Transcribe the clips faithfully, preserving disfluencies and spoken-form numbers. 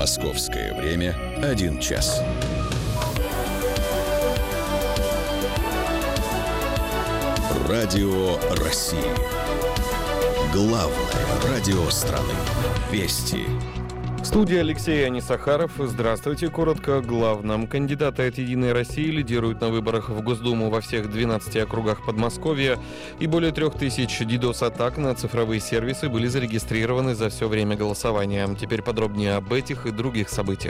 Московское время один час. Радио России. Главное радио страны. Вести. Студия Алексей Анисахаров. Здравствуйте. Коротко о главном. Кандидаты от «Единой России» лидируют на выборах в Госдуму во всех двенадцати округах Подмосковья. И более трех тысяч дидос-атак на цифровые сервисы были зарегистрированы за все время голосования. Теперь подробнее об этих и других событиях.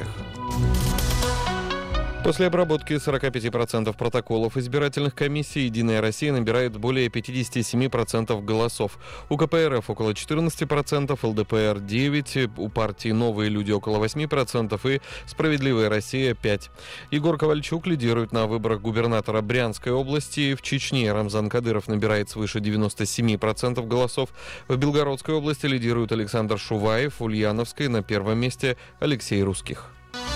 После обработки сорок пять процентов протоколов избирательных комиссий «Единая Россия» набирает более пятьдесят семь процентов голосов. У ка пэ эр эф около четырнадцать процентов, эл дэ пэ эр девять процентов, у партии «Новые люди» около восемь процентов и «Справедливая Россия» пять процентов. Егор Ковальчук лидирует на выборах губернатора Брянской области. В Чечне Рамзан Кадыров набирает свыше девяносто семь процентов голосов. В Белгородской области лидирует Александр Шуваев, в Ульяновской на первом месте Алексей Русских.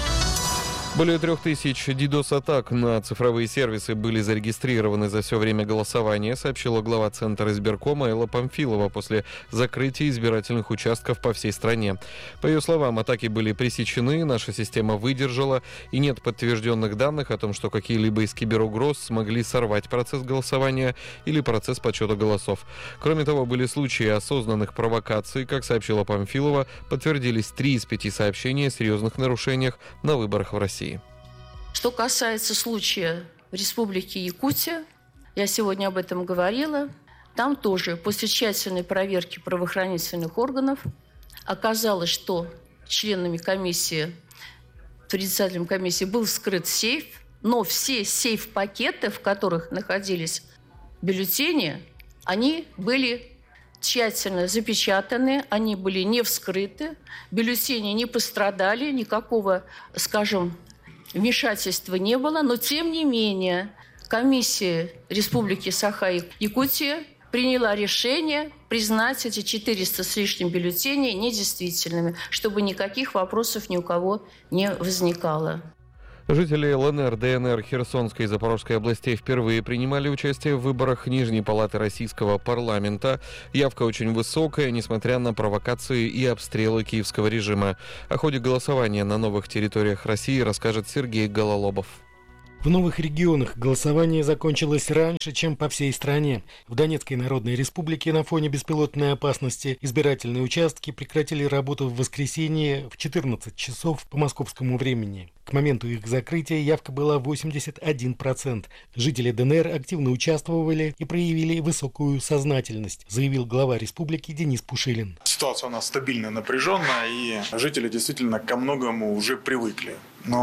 Более трех тысяч дидос-атак на цифровые сервисы были зарегистрированы за все время голосования, сообщила глава Центра избиркома Элла Памфилова после закрытия избирательных участков по всей стране. По ее словам, атаки были пресечены, наша система выдержала, и нет подтвержденных данных о том, что какие-либо из киберугроз смогли сорвать процесс голосования или процесс подсчета голосов. Кроме того, были случаи осознанных провокаций. Как сообщила Памфилова, подтвердились три из пяти сообщений о серьезных нарушениях на выборах в России. Что касается случая в Республике Якутия, я сегодня об этом говорила, там тоже после тщательной проверки правоохранительных органов оказалось, что членами комиссии, председателем комиссии был вскрыт сейф, но все сейф-пакеты, в которых находились бюллетени, они были тщательно запечатаны, они были не вскрыты, бюллетени не пострадали, никакого, скажем, вмешательства не было, но тем не менее комиссия Республики Саха-Якутия приняла решение признать эти четыреста с лишним бюллетеней недействительными, чтобы никаких вопросов ни у кого не возникало. Жители эл эн эр, дэ эн эр, Херсонской и Запорожской областей впервые принимали участие в выборах Нижней палаты российского парламента. Явка очень высокая, несмотря на провокации и обстрелы киевского режима. О ходе голосования на новых территориях России расскажет Сергей Гололобов. В новых регионах голосование закончилось раньше, чем по всей стране. В Донецкой Народной Республике на фоне беспилотной опасности избирательные участки прекратили работу в воскресенье в четырнадцать часов по московскому времени. К моменту их закрытия явка была восемьдесят один процент. Жители дэ эн эр активно участвовали и проявили высокую сознательность, заявил глава республики Денис Пушилин. Ситуация у нас стабильная, напряженная, и жители действительно ко многому уже привыкли.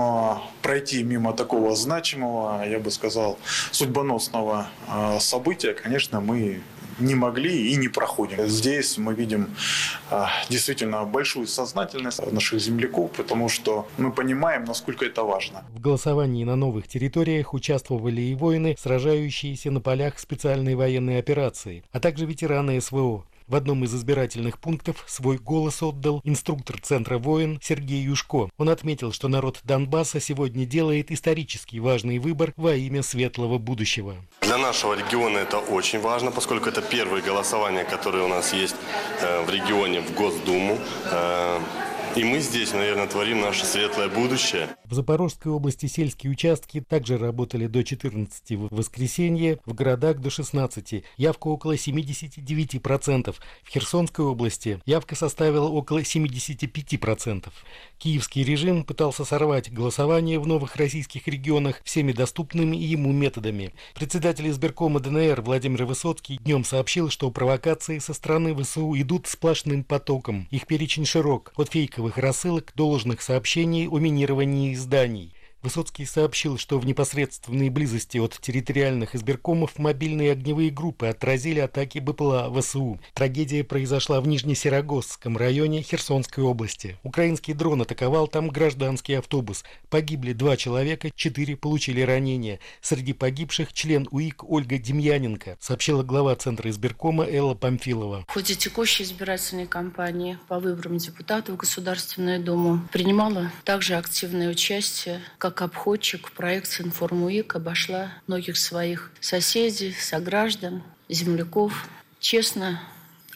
Но пройти мимо такого значимого, я бы сказал, судьбоносного события, конечно, мы не могли и не проходим. Здесь мы видим действительно большую сознательность наших земляков, потому что мы понимаем, насколько это важно. В голосовании на новых территориях участвовали и воины, сражающиеся на полях специальной военной операции, а также ветераны эс вэ о. В одном из избирательных пунктов свой голос отдал инструктор Центра «Воин» Сергей Юшко. Он отметил, что народ Донбасса сегодня делает исторически важный выбор во имя светлого будущего. Для нашего региона это очень важно, поскольку это первые голосования, которые у нас есть в регионе в Госдуму. И мы здесь, наверное, творим наше светлое будущее. В Запорожской области сельские участки также работали до четырнадцати в воскресенье, в городах до шестнадцати. Явка около семьдесят девять процентов. В Херсонской области явка составила около семьдесят пять процентов. Киевский режим пытался сорвать голосование в новых российских регионах всеми доступными ему методами. Председатель избиркома дэ эн эр Владимир Высоцкий днем сообщил, что провокации со стороны вэ эс у идут сплошным потоком. Их перечень широк, от фейковых рассылок до ложных сообщений о минировании зданий. Высоцкий сообщил, что в непосредственной близости от территориальных избиркомов мобильные огневые группы отразили атаки бэ пэ эл а вэ эс у. Трагедия произошла в Нижнесерогосском районе Херсонской области. Украинский дрон атаковал там гражданский автобус. Погибли два человека, четыре получили ранения. Среди погибших член УИК Ольга Демьяненко, сообщила глава Центра избиркома Элла Памфилова. В ходе текущей избирательной кампании по выборам депутатов в Государственную Думу принимала также активное участие как обходчик в проекте «Информ-УИК», обошла многих своих соседей, сограждан, земляков. Честно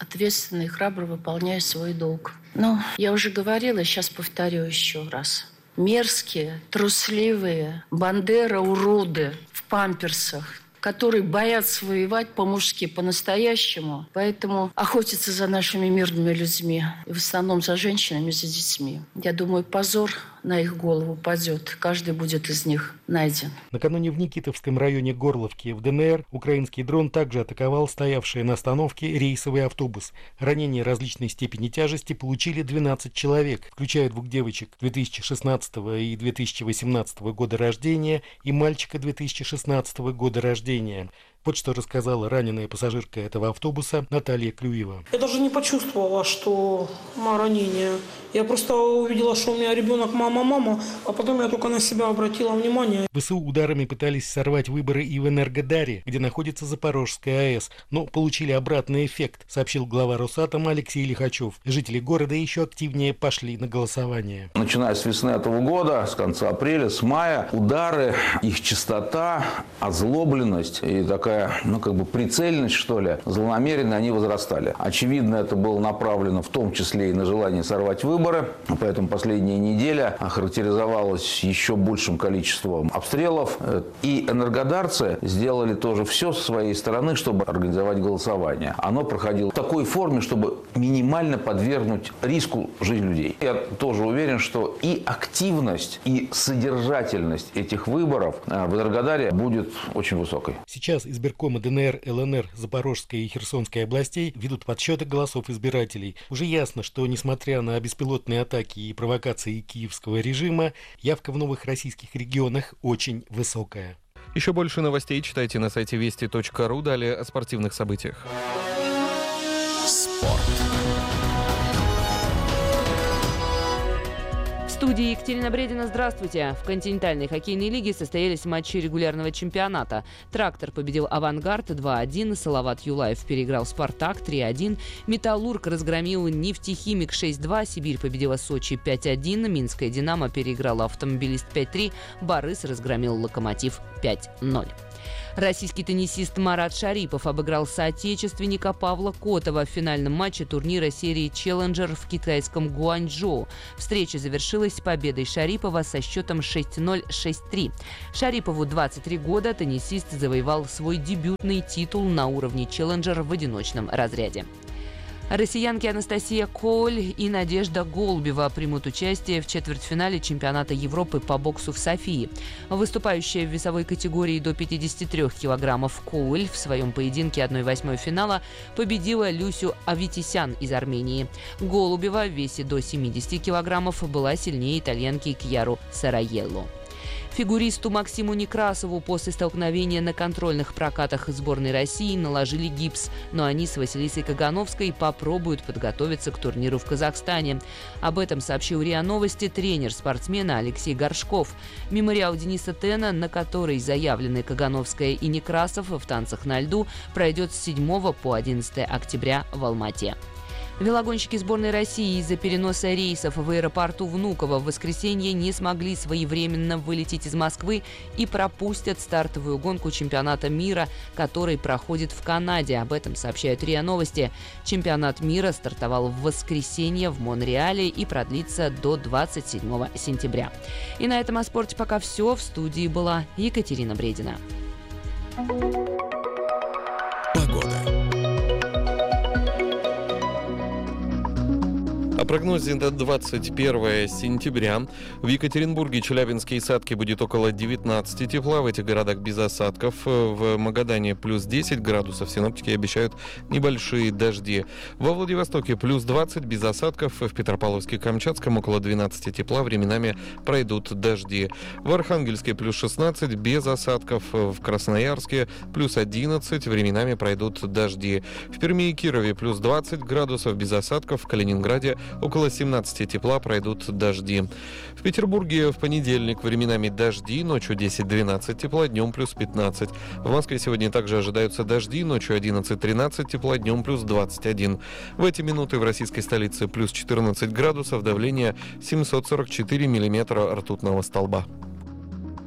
ответственно и храбро выполняю свой долг. Но я уже говорила, сейчас повторю еще раз. Мерзкие, трусливые бандера-уроды в памперсах, которые боятся воевать по-мужски, по-настоящему, поэтому охотятся за нашими мирными людьми, и в основном за женщинами, за детьми. Я думаю, позор на их голову падет. Каждый будет из них найден. Накануне в Никитовском районе Горловки в ДНР украинский дрон также атаковал стоявший на остановке рейсовый автобус. Ранения различной степени тяжести получили двенадцать человек, включая двух девочек две тысячи шестнадцатого и две тысячи восемнадцатого года рождения и мальчика две тысячи шестнадцатого года рождения. Вот что рассказала раненая пассажирка этого автобуса Наталья Клюева. Я даже не почувствовала, что мое ранение. Я просто увидела, что у меня ребенок мама-мама, а потом я только на себя обратила внимание. ВСУ ударами пытались сорвать выборы и в Энергодаре, где находится Запорожская АЭС, но получили обратный эффект, сообщил глава Росатома Алексей Лихачев. Жители города еще активнее пошли на голосование. Начиная с весны этого года, с конца апреля, с мая, удары, их частота, озлобленность и такая, ну как бы прицельность, что ли, злонамеренно они возрастали. Очевидно, это было направлено в том числе и на желание сорвать выборы. Поэтому последняя неделя охарактеризовалась еще большим количеством обстрелов. И энергодарцы сделали тоже все со своей стороны, чтобы организовать голосование. Оно проходило в такой форме, чтобы минимально подвергнуть риску жизнь людей. Я тоже уверен, что и активность, и содержательность этих выборов в Энергодаре будет очень высокой. Сейчас избиркомы ДНР, ЛНР, Запорожской и Херсонской областей ведут подсчеты голосов избирателей. Уже ясно, что несмотря на беспилотные атаки и провокации киевского режима, явка в новых российских регионах очень высокая. Еще больше новостей читайте на сайте вести точка ру. Далее о спортивных событиях. Спорт. В студии Екатерина Бредина. Здравствуйте. В континентальной хоккейной лиге состоялись матчи регулярного чемпионата. «Трактор» победил «Авангард» два один, «Салават Юлаев» переиграл «Спартак» три один, «Металлург» разгромил «Нефтехимик» шесть два, «Сибирь» победила «Сочи» пять один, «Минская Динамо» переиграла «Автомобилист» пять три, «Борис» разгромил «Локомотив» пять ноль. Российский теннисист Марат Шарипов обыграл соотечественника Павла Котова в финальном матче турнира серии «Челленджер» в китайском Гуанчжоу. Встреча завершилась победой Шарипова со счетом шесть ноль - шесть три. Шарипову двадцать три года, теннисист завоевал свой дебютный титул на уровне «Челленджер» в одиночном разряде. Россиянки Анастасия Коуль и Надежда Голубева примут участие в четвертьфинале чемпионата Европы по боксу в Софии. Выступающая в весовой категории до пятидесяти трёх килограммов Коуль в своем поединке одна восьмая финала победила Люсю Аветисян из Армении. Голубева в весе до семидесяти килограммов была сильнее итальянки Кьяру Сараелло. Фигуристу Максиму Некрасову после столкновения на контрольных прокатах сборной России наложили гипс, но они с Василисой Кагановской попробуют подготовиться к турниру в Казахстане. Об этом сообщил РИА Новости тренер спортсмена Алексей Горшков. Мемориал Дениса Тена, на который заявлены Кагановская и Некрасов в танцах на льду, пройдет с седьмого по одиннадцатое октября в Алма-Ате. Велогонщики сборной России из-за переноса рейсов в аэропорту Внуково в воскресенье не смогли своевременно вылететь из Москвы и пропустят стартовую гонку чемпионата мира, который проходит в Канаде. Об этом сообщают РИА Новости. Чемпионат мира стартовал в воскресенье в Монреале и продлится до двадцать седьмого сентября. И на этом о спорте пока все. В студии была Екатерина Бредина. О прогнозе до двадцать первого сентября. В Екатеринбурге, Челябинске и Сатке будет около девятнадцати тепла. В этих городах без осадков. В Магадане плюс десять градусов. Синоптики обещают небольшие дожди. Во Владивостоке плюс двадцать без осадков. В Петропавловске-Камчатском около двенадцати тепла. Временами пройдут дожди. В Архангельске плюс шестнадцать без осадков. В Красноярске плюс одиннадцать. Временами пройдут дожди. В Перми и Кирове плюс двадцать градусов без осадков. В Калининграде около семнадцати тепла, пройдут дожди. В Петербурге в понедельник временами дожди, ночью десять-двенадцать тепла, днем плюс пятнадцать. В Москве сегодня также ожидаются дожди, ночью одиннадцать-тринадцать тепла, днем плюс двадцать один. В эти минуты в российской столице плюс четырнадцать градусов, давление семьсот сорок четыре миллиметра ртутного столба.